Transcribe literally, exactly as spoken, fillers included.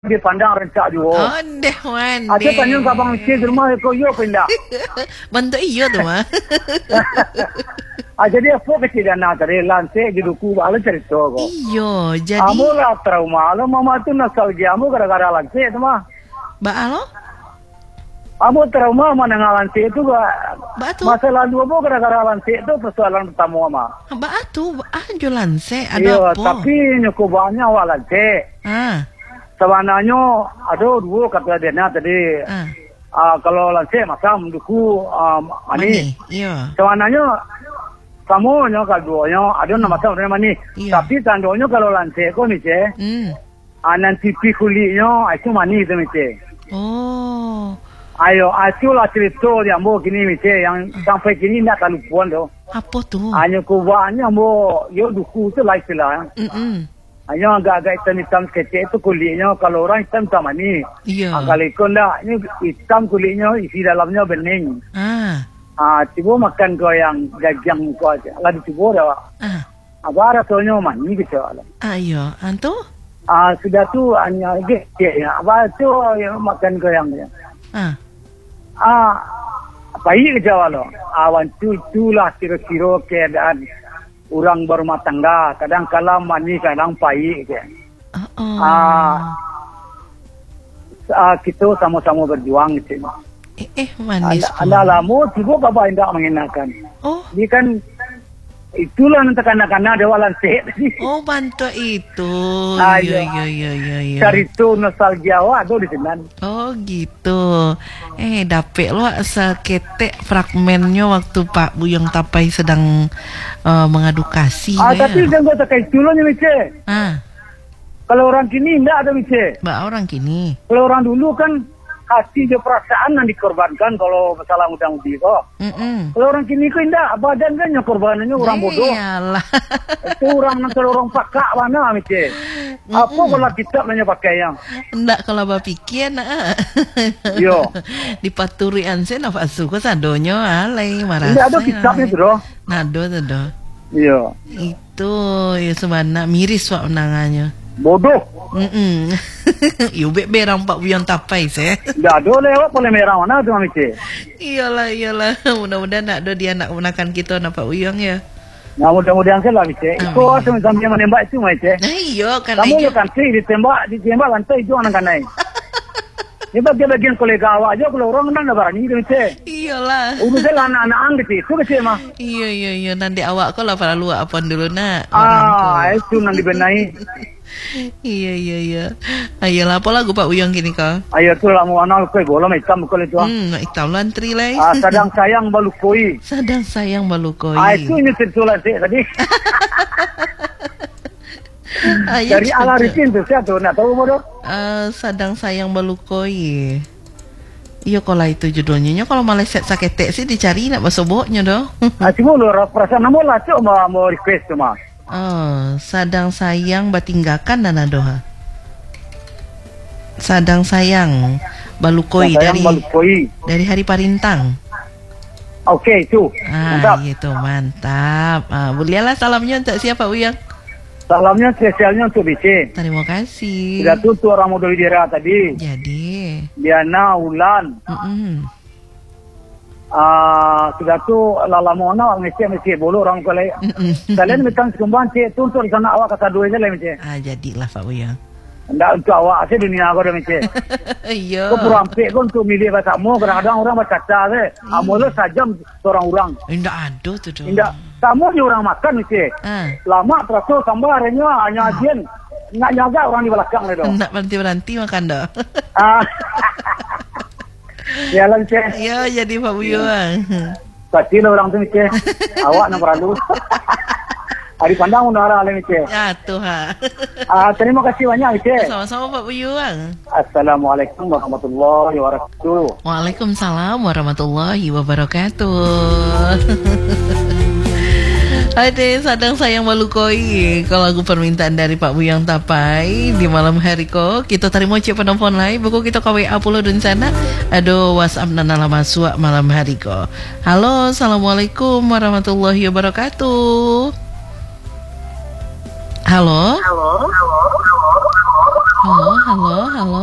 dia pandang rencak juga. Oh, deh wan. Ada tanya kat abang Mesti di rumah kau yo pindah. Bantu iyo tu mah. Ah jadi apa kecil dana tadi lantai di duku ala cerita kau. Iyo, jadi. Amu lah trauma, lo mama tu nostalgia amu gara-gara lantai tu mah. Ba alo? Amu trauma mana lantai tu ga. Ba tu. Masa lalu amu gara-gara lantai tu persoalan pertama mah. Ba tu, ah jualan se ada Iya, apa? tapi nyukubahnya awal lantai. Ah. Sebenarnya ada dua kata dia na tadi. Ah. Ah kalau lantai macam duku um, ani. Iya. Sebenarnya kamu nyo kaduanya ada nama tahu nama ni. Iya. Tapi tandanya kalau lantai ko ni je. Hmm. Anan tipi kulinya itu mani itu ni je. Oh. Ayo, asyik lah cerita dia mau gini ni je yang sampai kini nak kalupuan tu. Apa tu? Hanya kubahnya mau yo duku tu lain lah. Mm-mm. Hanya agak-agak hitam-hitam kecil itu kulitnya kalau orang hitam sama ni. Iya. Kalau ikon dah ini hitam kulitnya isi dalamnya bening. Ah. Ah, tiba makan kau yang gajang kau aja. Lagi tiba dah. Ah. Apa rasanya mani gitu lah. Ayo, antu? Ah, sudah tu hanya gede ya. Apa tu yang makan kau yang dia. Ah. Ah, baik kerja lo. Awan tu itulah kira-kira keadaan orang berumah tangga. Kadang kala mani, kadang baik je. Oh. oh. Ah, ah, kita sama-sama berjuang gitu. Eh, eh manis. Anda lama tiba bapa hendak mengenakan. Oh. Dia kan itulah nanti kanak-kanak dia walan sehat. Oh, bantu itu. Ah, Iya, iya. iya, iya, iya, iya. Cari tu nostalgia awak ada di sana. Oh, gitu. Eh, dapet lo seketek fragmennya waktu Pak Buyong Tapai sedang uh, mengadu kasih. Ah, ya. tapi jangan terkait dulu ni Mice. Ah, Kalau orang kini tidak ada Mice. mbak orang kini. Kalau orang dulu kan hati dia perasaan yang dikorbankan kalau masalah undang-undang kok. Mm-mm. Kalau orang kini kan tidak, badan kan yang korbanannya orang bodoh. Iyalah. Itu orang nanti orang pakak mana Mice. Apa kalau kita hanya pakai yang? Ndak kalau berpikir nak. Yo. Dipaturi anse napa suka sadonyo alai marasa. Tidak ada kitabnya tu doh. Nado tu doh. Iya. Itu ya sebenarnya miris wak menangannya. Bodoh. Mm-mm. Yubek berang Pak Buyong Tapai se. Dah ada lewat boleh merah mana tu Mice. Iyalah iyalah. Mudah-mudahan nak do dia nak gunakan kita nak Pak Buyong ya. Nah mudah-mudahan saya lah Mice. Amin. Kau asal sampai menembak itu Mice. Nah iya kan Kamu lagi. yo kan sih ditembak, ditembak lantai itu anak kanai. Ini bagian-bagian kolega awak aja kalau orang nang berani itu Mice. Iyalah. Urusan anak-anak ang gitu, itu kecil mah. Iya iya iya nanti awak kau lah para luar apa dulu nak. Ah, itu nang dibenahi. Iya iya iya. Ayolah apa lagu Pak Buyong kini kau? Ayo tu lah mau anak kau bola hitam kau itu. Hmm, hitam lantri lah. Ah, sedang sayang balukoi. Sedang sayang balukoi. Ah, itu ini tertulis tadi. Ayah Dari cakap. ala Rifin tu saya tu nak tahu bodoh. Ah, sedang sayang balukoi. Iya kalau itu judulnya. Nya kalau Malaysia saketek sih dicari nak basoboknya doh. Ah, cuma lu perasaan nama lah cuma mau mau request tu mah. Oh, sadang sayang batinggakan dan doha. Sadang sayang balukoi Sayang dari balukoi. dari Hari Parintang. Okey tu. Ah, Mantap. itu mantap. Ah, bolehlah salamnya untuk siapa Uyang? Salamnya spesialnya untuk B C. Terima kasih. Sudah tu tu orang modal dira tadi. Jadi, Diana Ulan. mm-mm. Ah, sudah tu lala mona orang mesti mesti bolu orang kau le. Mm-mm. Kalian minta sumbangan cek tu tu di sana awak kata dua je le mesti. Ah, jadilah Pak Uyang. Ndak untuk awak aja dunia kau dah mesti. Iya. Kau perampik kau untuk milih bahasa mu kadang-kadang orang berkata le. Amu le sajam seorang orang. Indah ada tu doh. Indak kamu ni orang makan mesti. Ah, Lama teratur sambarnya hanya ajian nak jaga orang di belakang le doh. nak berhenti-berhenti makan dah. Ah. Ya lah mesti. Ya, jadi Pak Uyang. Pasti lah orang tu mesti. Awak nak perlu. Hari pandang unara le mesti. Ya, tuh ha. Ah, terima kasih banyak mesti. Sama-sama Pak Uyang. Assalamualaikum warahmatullahi wabarakatuh. Waalaikumsalam warahmatullahi wabarakatuh. Ade sadang sayang balukoi. Kalau lagu permintaan dari Pak Buyong Tapai di malam hari ko kita terima cek penelpon lain buku kita ke W A pulau dan sana ada WhatsApp dan alamat suak malam hari ko. Halo, assalamualaikum warahmatullahi wabarakatuh. Halo. Halo. Halo. Halo. Halo, halo, halo.